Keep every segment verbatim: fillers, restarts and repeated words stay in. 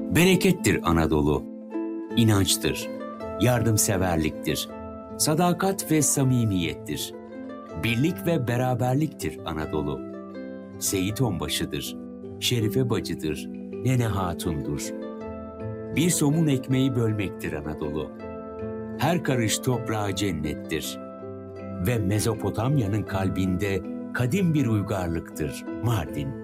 Berekettir Anadolu, inançtır, yardımseverliktir, sadakat ve samimiyettir. Birlik ve beraberliktir Anadolu. Seyit Onbaşı'dır, Şerife Bacı'dır, Nene Hatun'dur. Bir somun ekmeği bölmektir Anadolu. Her karış toprağı cennettir. Ve Mezopotamya'nın kalbinde kadim bir uygarlıktır Mardin.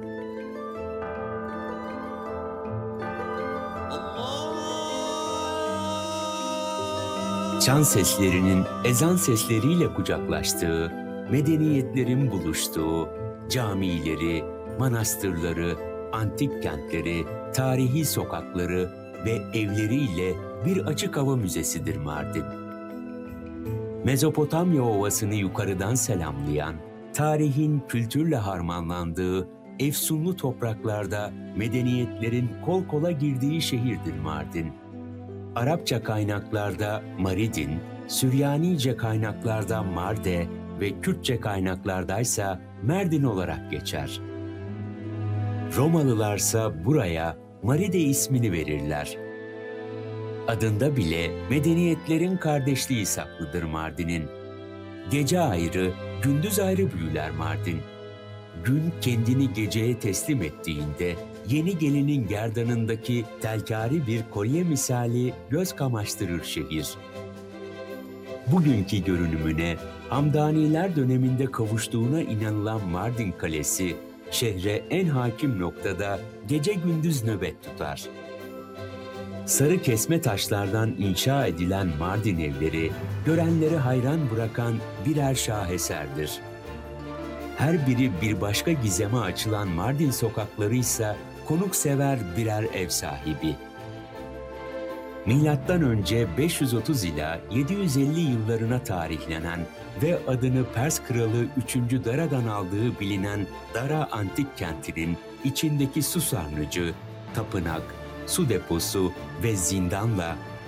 Çan seslerinin ezan sesleriyle kucaklaştığı, medeniyetlerin buluştuğu, camileri, manastırları, antik kentleri, tarihi sokakları ve evleriyle bir açık hava müzesidir Mardin. Mezopotamya Ovası'nı yukarıdan selamlayan, tarihin kültürle harmanlandığı, efsunlu topraklarda medeniyetlerin kol kola girdiği şehirdir Mardin. Arapça kaynaklarda Maridin, Süryanice kaynaklarda Marde ve Kürtçe kaynaklardaysa Merdin olarak geçer. Romalılarsa buraya Maride ismini verirler. Adında bile medeniyetlerin kardeşliği saklıdır Mardin'in. Gece ayrı, gündüz ayrı büyüler Mardin. Gün kendini geceye teslim ettiğinde yeni gelinin gerdanındaki telkari bir kolye misali göz kamaştırır şehir. Bugünkü görünümüne Hamdaniler döneminde kavuştuğuna inanılan Mardin Kalesi, şehre en hakim noktada gece gündüz nöbet tutar. Sarı kesme taşlardan inşa edilen Mardin evleri, görenleri hayran bırakan birer şaheserdir. Her biri bir başka gizeme açılan Mardin sokakları ise konuksever birer ev sahibi. Milattan önce beş yüz otuz ila yedi yüz elli yıllarına tarihlenen ve adını Pers Kralı üçüncü Dara'dan aldığı bilinen Dara antik kentinin içindeki su sarnıcı, tapınak, su deposu ve zindanla